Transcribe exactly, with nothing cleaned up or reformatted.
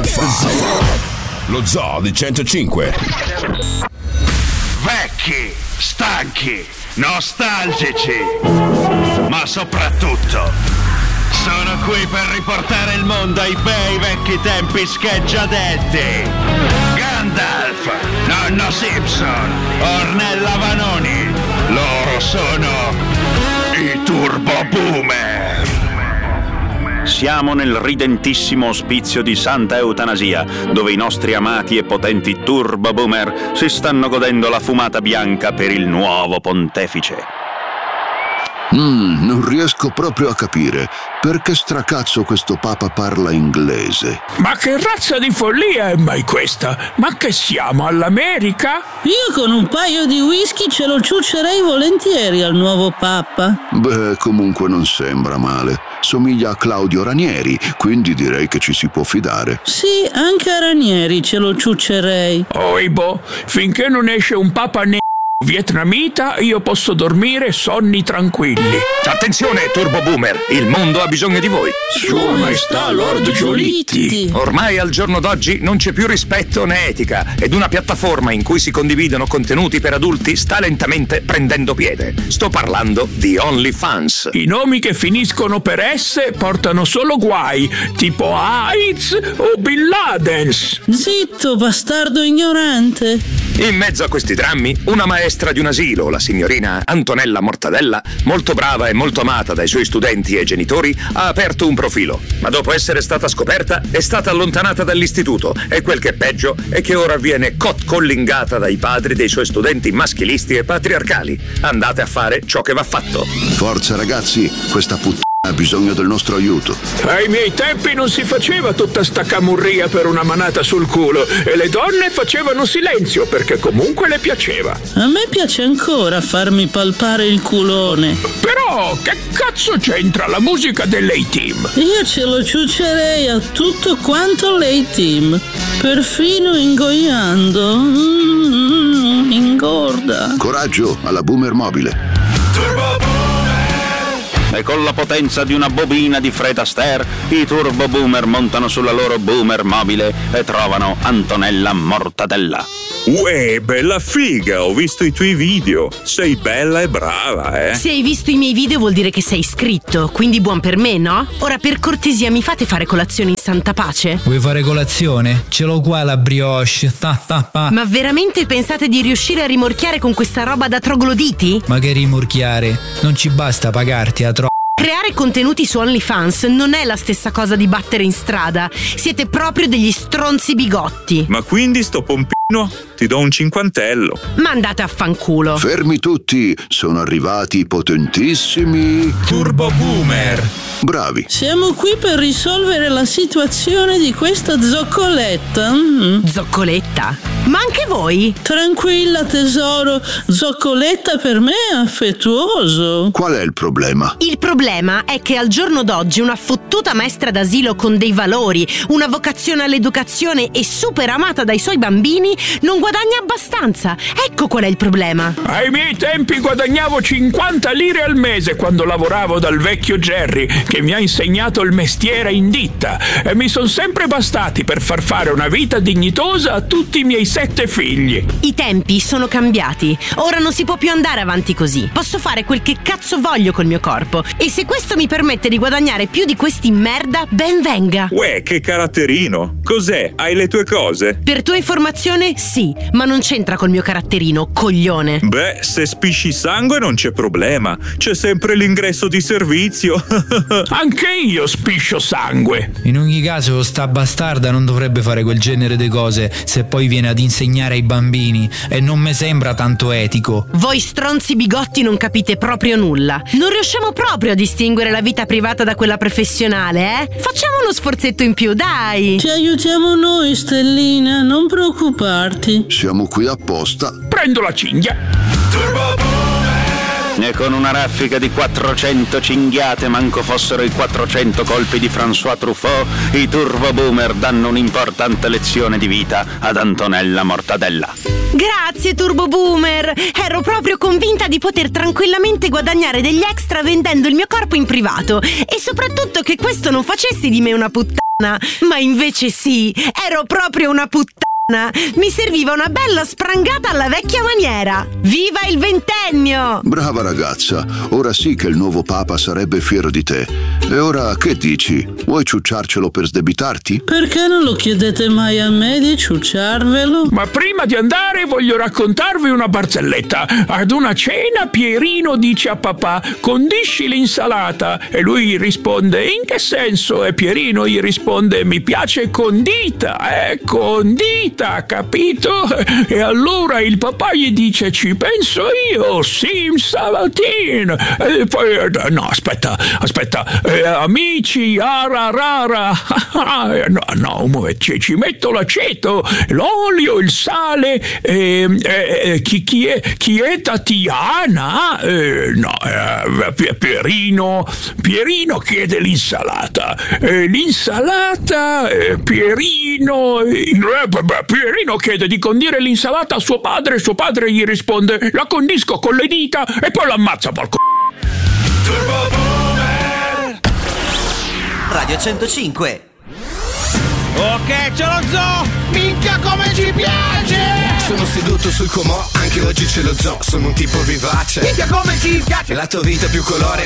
Lo Zoo di centocinque. Vecchi, stanchi, nostalgici, ma soprattutto sono qui per riportare il mondo ai bei vecchi tempi scheggiadetti. Gandalf, Nonno Simpson, Ornella Vanoni, loro sono i Turbo Boomer. Siamo nel ridentissimo ospizio di Santa Eutanasia, dove i nostri amati e potenti Turbo Boomer si stanno godendo la fumata bianca per il nuovo pontefice. Mm, non riesco proprio a capire perché stracazzo questo papa parla inglese. Ma che razza di follia è mai questa? Ma che siamo, all'America? Io con un paio di whisky ce lo ciuccerei volentieri al nuovo papa. Beh, comunque non sembra male. Somiglia a Claudio Ranieri, quindi direi che ci si può fidare. Sì, anche a Ranieri ce lo ciuccerei. Oibo, finché non esce un papa ne... vietnamita, io posso dormire sonni tranquilli. Attenzione, Turbo Boomer, il mondo ha bisogno di voi. Sua Maestà Lord Giolitti. Ormai al giorno d'oggi non c'è più rispetto né etica ed una piattaforma in cui si condividono contenuti per adulti sta lentamente prendendo piede. Sto parlando di OnlyFans. I nomi che finiscono per S portano solo guai, tipo AIDS o Bin Ladens. Zitto, bastardo ignorante. In mezzo a questi drammi, una maestra di un asilo, la signorina Antonella Mortadella, molto brava e molto amata dai suoi studenti e genitori, ha aperto un profilo. Ma dopo essere stata scoperta, è stata allontanata dall'istituto e quel che è peggio è che ora viene cotcollingata dai padri dei suoi studenti maschilisti e patriarcali. Andate a fare ciò che va fatto. Forza ragazzi, questa puttana ha bisogno del nostro aiuto. Ai miei tempi non si faceva tutta sta camurria per una manata sul culo e le donne facevano silenzio perché comunque le piaceva. A me piace ancora farmi palpare il culone. Però che cazzo c'entra la musica dell'A-Team? Io ce lo ciuccerei a tutto quanto l'A-Team, perfino ingoiando. Mm, ingorda. Coraggio alla Boomer Mobile. E con la potenza di una bobina di Fred Astaire, i Turbo Boomer montano sulla loro Boomer Mobile e trovano Antonella Mortadella. Uè, bella figa, ho visto i tuoi video. Sei bella e brava, eh. Se hai visto i miei video vuol dire che sei iscritto, quindi buon per me, no? Ora per cortesia mi fate fare colazione in santa pace? Vuoi fare colazione? Ce l'ho qua la brioche. Ta, ta, ta. Ma veramente pensate di riuscire a rimorchiare con questa roba da trogloditi? Ma che rimorchiare? Non ci basta pagarti a tro... Creare contenuti su OnlyFans non è la stessa cosa di battere in strada. Siete proprio degli stronzi bigotti. Ma quindi sto pompino ti do un cinquantello. Ma andate a fanculo. Fermi tutti, sono arrivati i potentissimi Turbo Boomer. Bravi. Siamo qui per risolvere la situazione di questa zoccoletta. Mm. Zoccoletta? Ma anche voi? Tranquilla tesoro, zoccoletta per me è affettuoso. Qual è il problema? Il problema è che al giorno d'oggi una fottuta maestra d'asilo con dei valori, una vocazione all'educazione e super amata dai suoi bambini non guadagna abbastanza. Ecco qual è il problema. Ai miei tempi guadagnavo cinquanta lire al mese quando lavoravo dal vecchio Jerry, che mi ha insegnato il mestiere in ditta, e mi sono sempre bastati per far fare una vita dignitosa a tutti i miei sette figli. I tempi sono cambiati. Ora non si può più andare avanti così. Posso fare quel che cazzo voglio col mio corpo, e se questo mi permette di guadagnare più di questi merda, ben venga. Uè, che caratterino. Cos'è? Hai le tue cose? Per tua informazione, sì, ma non c'entra col mio caratterino, coglione. Beh, se spisci sangue non c'è problema. C'è sempre l'ingresso di servizio. Anche io spiscio sangue. In ogni caso sta bastarda non dovrebbe fare quel genere di cose se poi viene ad insegnare ai bambini, e non mi sembra tanto etico. Voi stronzi bigotti non capite proprio nulla. Non riusciamo proprio a distinguere la vita privata da quella professionale, eh? Facciamo uno sforzetto in più, dai. Ti aiutiamo noi, Stellina, non preoccuparti. Siamo qui apposta. Prendo la cinghia. E con una raffica di quattrocento cinghiate, manco fossero i quattrocento colpi di François Truffaut, i Turbo Boomer danno un'importante lezione di vita ad Antonella Mortadella. Grazie Turbo Boomer, ero proprio convinta di poter tranquillamente guadagnare degli extra vendendo il mio corpo in privato, e soprattutto che questo non facesse di me una puttana Ma invece sì, ero proprio una puttana. Mi serviva una bella sprangata alla vecchia maniera. Viva il ventennio! Brava ragazza, ora sì che il nuovo papa sarebbe fiero di te. E ora che dici? Vuoi ciucciarcelo per sdebitarti? Perché non lo chiedete mai a me di ciucciarvelo? Ma prima di andare voglio raccontarvi una barzelletta. Ad una cena Pierino dice a papà: condisci l'insalata. E lui risponde: in che senso? E Pierino gli risponde: mi piace condita, eh, condita, capito? E allora il papà gli dice: ci penso io, simsalatin. E poi, no, aspetta, aspetta, eh, amici, ara rara. no, no, ci, ci metto l'aceto, l'olio, il sale. Eh, eh, chi, chi, è, chi è Tatiana? Eh, no, eh, Pierino, Pierino chiede l'insalata. Eh, l'insalata, eh, Pierino, eh, Pierino chiede di condire l'insalata a suo padre, suo padre gli risponde: la condisco con le dita, e poi l'ammazza per c***o. Radio centocinque. Ok, ce lo zoo! Minchia come ci piace! Sono seduto sul comò, anche oggi ce lo zoo. Sono un tipo vivace. Minchia come ci piace! La tua vita più colore,